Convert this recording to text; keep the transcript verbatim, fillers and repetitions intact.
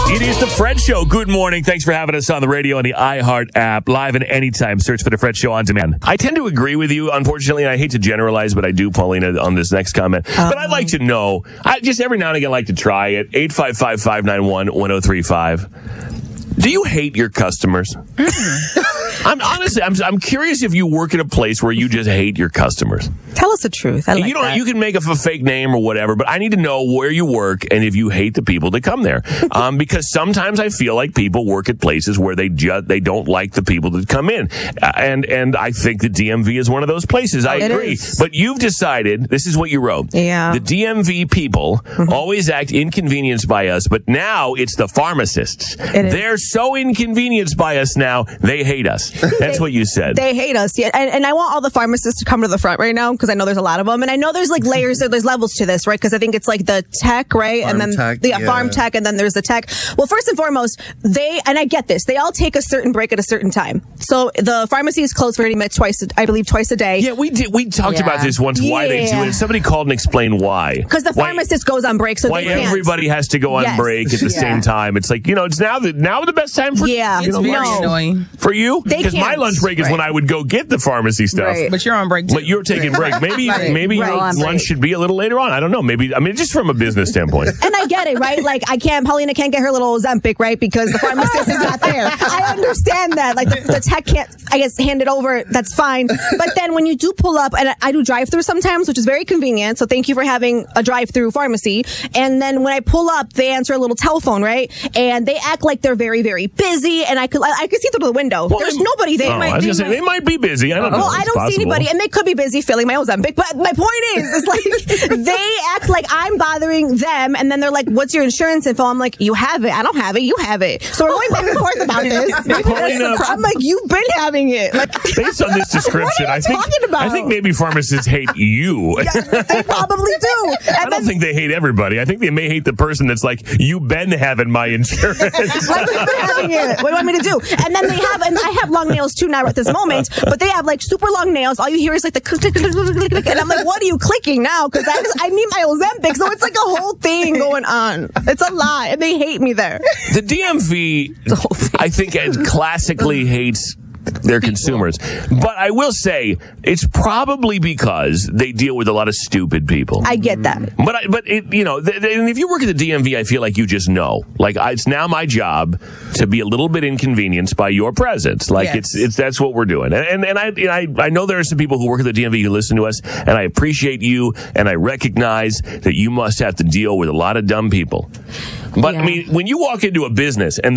It is the Fred Show. Good morning. Thanks for having us on the radio and the iHeart app. Live and anytime. Search for the Fred Show on demand. I tend to agree with you, unfortunately, and I hate to generalize, but I do, Paulina, on this next comment. Um, but I'd like to know, I just every now and again like to try it. eight five five, five nine one, one oh three five. Do you hate your customers? I'm honestly, I'm, I'm curious if you work at a place where you just hate your customers. Tell us the truth. I like you know, that. You can make up a fake name or whatever, but I need to know where you work and if you hate the people that come there. Um, because sometimes I feel like people work at places where they ju- they don't like the people that come in, uh, and and I think the D M V is one of those places. I It agree, is. but you've decided this is what you wrote. Yeah. The D M V people mm-hmm. always act inconvenienced by us, but now it's the pharmacists. It is. They're so inconvenienced by us now, they hate us. That's they, what you said. They hate us, yeah. And, and I want all the pharmacists to come to the front right now because I know there's a lot of them. And I know there's like layers, there's levels to this, right? Because I think it's like the tech, right? Farm and then tech, the yeah. farm tech, and then there's the tech. Well, first and foremost, they, and I get this, they all take a certain break at a certain time. So the pharmacy is closed for thirty minutes twice, I believe, twice a day. Yeah, we did. We talked Yeah. about this once, why they do Yeah. it. Somebody called and explained why. Because the Why- pharmacist goes on break, so Why they can't. everybody has to go on Yes. break at the Yeah. same time. It's like, you know, it's now the, now the best time for, Yeah. you It's know, very lunch. annoying. For you? They Because my can't. lunch break is Right. when I would go get the pharmacy stuff. Right. But you're on break too. But you're taking break. Maybe Right. maybe Right. your On lunch break. should be a little later on. I don't know. Maybe, I mean, just from a business standpoint. And I get it, right? Like, I can't, Paulina can't get her little Ozempic, right? Because the pharmacist is not there. I understand that. Like, the, the tech can't, I guess, hand it over. That's fine. But then when you do pull up, and I, I do drive-through sometimes, which is very convenient. So thank you for having a drive-through pharmacy. And then when I pull up, they answer a little telephone, right? And they act like they're very, very busy. And I could, I, I could see through the window. Well, There's they- nobody there. Oh, I was going to say, they might be busy. I don't know. Well, I It's don't possible. see anybody, and they could be busy filling my Ozempic. But my point is, is like they act like I'm bothering them, and then they're like, "What's your insurance info?" I'm like, "You have it. I don't have it. You have it." So we're going back and forth about this. Maybe that's the Paulina- pro- I'm like, "You've been having it." Like, Based on this description, What are you I think talking about? I think maybe pharmacists hate you. they probably do. And I don't then, think they hate everybody. I think they may hate the person that's like, "You've been having my insurance." like, you've been having it. What do you want me to do? And then they have, and I have long nails too now at this moment, but they have like super long nails. All you hear is like the click, click, click, click, click, click, and I'm like, what are you clicking now? Because I, just- I need my Ozempic, so it's like a whole thing going on. It's a lot, and they hate me there. The D M V, I think, it classically hates their consumers. But I will say, it's probably because they deal with a lot of stupid people. I get that. But I, but it, you know, th- th- and if you work at the D M V, I feel like you just know. Like I, it's now my job to be a little bit inconvenienced by your presence. Like Yes. it's it's that's what we're doing. And and, and I, and I I know there are some people who work at the D M V who listen to us, and I appreciate you, and I recognize that you must have to deal with a lot of dumb people. But Yeah. I mean, when you walk into a business and